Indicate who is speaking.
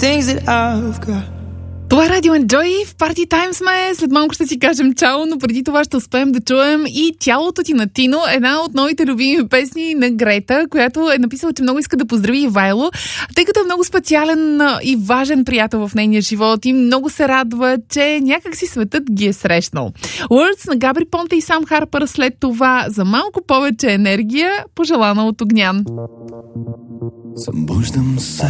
Speaker 1: things that I've got.
Speaker 2: Това е Радио Enjoy, в Party Time сме. След малко ще си кажем чао, но преди това ще успеем да чуем и Тялото ти на Тино, една от новите любими песни на Грета, която е написала, че много иска да поздрави Ивайло, тъй като е много специален и важен приятел в нейния живот и много се радва, че някакси светът ги е срещнал. Words на Габри Понте и Сам Харпър след това за малко повече енергия, пожелана от Огнян.
Speaker 3: Събуждам се